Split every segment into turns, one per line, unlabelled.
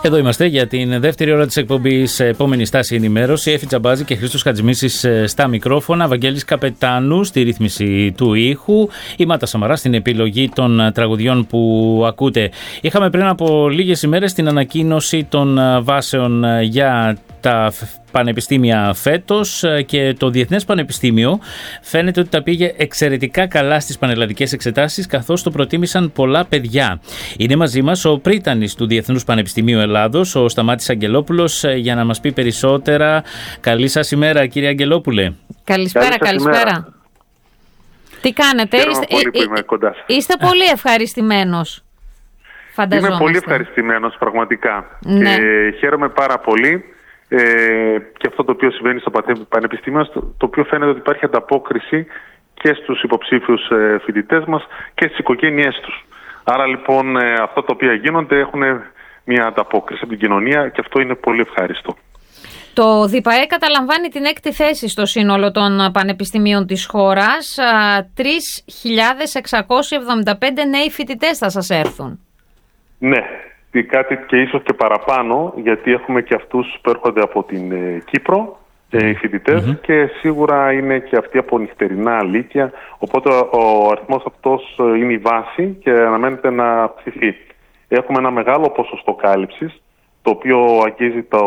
Εδώ είμαστε για την δεύτερη ώρα της εκπομπής Επόμενη Στάση Ενημέρωση. Έφη Τζαμπάζη και Χρήστος Χατζημίσης στα μικρόφωνα. Βαγγέλης Καπετάνου στη ρύθμιση του ήχου. Η Μάτα Σαμαρά στην επιλογή των τραγουδιών που ακούτε. Είχαμε πριν από λίγες ημέρες την ανακοίνωση των βάσεων για τα πανεπιστήμια φέτος και το Διεθνές Πανεπιστήμιο φαίνεται ότι τα πήγε εξαιρετικά καλά στις πανελλαδικές εξετάσεις, καθώς το προτίμησαν πολλά παιδιά. Είναι μαζί μας ο πρίτανης του Διεθνούς Πανεπιστημίου Ελλάδος, ο Σταμάτης Αγγελόπουλος, για να μας πει περισσότερα. Καλή σας ημέρα, κύριε Αγγελόπουλε.
Καλησπέρα. Τι κάνετε? Είστε πολύ ευχαριστημένος, φανταζόμαστε.
Είμαι πολύ ευχαριστημένος πραγματικά.
Ναι.
Και χαίρομαι πάρα πολύ. Και αυτό το οποίο συμβαίνει στο Πανεπιστήμιο, το οποίο φαίνεται ότι υπάρχει ανταπόκριση και στους υποψήφιους φοιτητές μας και στις οικογένειές τους. Άρα λοιπόν αυτά τα οποία γίνονται έχουν μια ανταπόκριση από την κοινωνία και αυτό είναι πολύ ευχάριστο.
Το ΔΙΠΑΕ καταλαμβάνει την 6η θέση στο σύνολο των πανεπιστημίων της χώρας. 3.675 νέοι φοιτητές θα σας έρθουν.
Ναι. Κάτι και ίσως και παραπάνω, γιατί έχουμε και αυτούς που έρχονται από την Κύπρο, οι φοιτητές, και σίγουρα είναι και αυτοί από νυχτερινά λύκεια, οπότε ο αριθμός αυτός είναι η βάση και αναμένεται να αυξηθεί. Έχουμε ένα μεγάλο ποσοστό κάλυψης, το οποίο αγγίζει το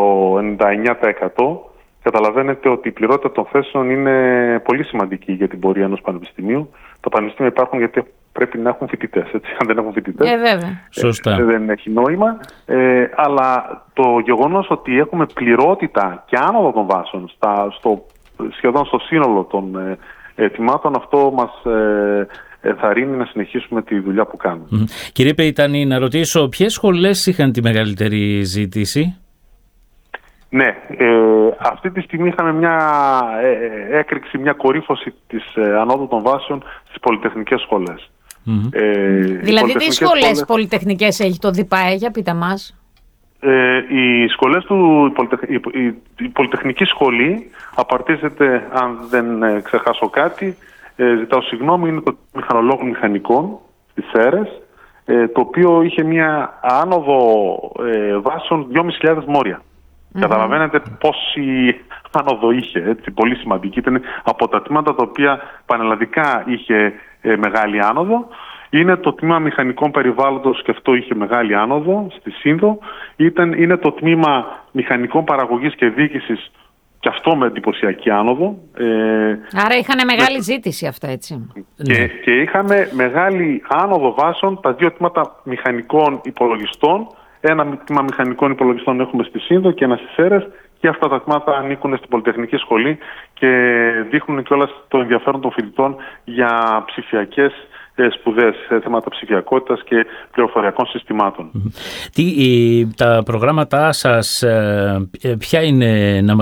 99%. Καταλαβαίνετε ότι η πληρότητα των θέσεων είναι πολύ σημαντική για την πορεία ενός πανεπιστημίου. Τα πανεπιστήμια υπάρχουν γιατί πρέπει να έχουν φοιτητές. Αν δεν έχουν φοιτητές, δεν έχει νόημα. Αλλά το γεγονός ότι έχουμε πληρότητα και άνοδο των βάσεων σχεδόν στο σύνολο των ετοιμάτων, αυτό μας ενθαρρύνει να συνεχίσουμε τη δουλειά που κάνουμε.
Κύριε Πεϊτάνη, να ρωτήσω, ποιες σχολές είχαν τη μεγαλύτερη ζήτηση?
Ναι, αυτή τη στιγμή είχαμε μια έκρηξη, μια κορύφωση της ανόδου των βάσεων στις πολυτεχνικές σχολές.
Δηλαδή τι σχολές πολυτεχνικές έχει το ΔΙΠΑΕ, για πείτε μας.
Οι σχολές η Πολυτεχνική Σχολή απαρτίζεται, αν δεν ξεχάσω κάτι, ζητάω συγγνώμη, είναι το Μηχανολόγων Μηχανικών στις Σέρρες, το οποίο είχε μια άνοδο βάσεων 2.500 μόρια. Καταλαβαίνετε πόση άνοδο είχε, έτσι, πολύ σημαντική. Ήταν από τα τμήματα τα οποία πανελλαδικά είχε μεγάλη άνοδο. Είναι το τμήμα μηχανικών περιβάλλοντος και αυτό είχε μεγάλη άνοδο στη Σύνδο. Είναι το τμήμα μηχανικών παραγωγής και διοίκησης και αυτό με εντυπωσιακή άνοδο.
Άρα είχαν μεγάλη ζήτηση αυτά, έτσι.
Και είχαμε μεγάλη άνοδο βάσεων τα δύο τμήματα μηχανικών υπολογιστών. Ένα τμήμα μηχανικών υπολογιστών έχουμε στη Σύνδο και ένα στις Σέρρες, και αυτά τα τμήματα ανήκουν στην Πολυτεχνική Σχολή και δείχνουν κιόλας το ενδιαφέρον των φοιτητών για ψηφιακές σπουδές, θέματα ψηφιακότητας και πληροφοριακών συστημάτων.
Τα προγράμματά σας ποια είναι, να